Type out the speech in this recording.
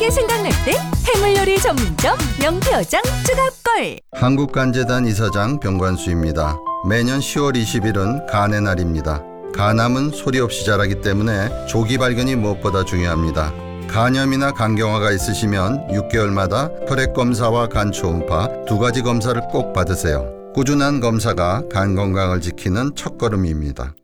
맛있게 생각날 때 해물요리 전문점 명태어장 쭈갑걸. 한국간재단 이사장 병관수입니다. 매년 10월 20일은 간의 날입니다. 간암은 소리 없이 자라기 때문에 조기 발견이 무엇보다 중요합니다. 간염이나 간경화가 있으시면 6개월마다 혈액 검사와 간 초음파 두 가지 검사를 꼭 받으세요. 꾸준한 검사가 간 건강을 지키는 첫걸음입니다.